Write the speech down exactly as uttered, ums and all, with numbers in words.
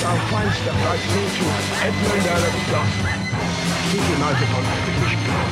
our fine stuff. I say to Edmund Allen Johnson, speaking out upon the British people.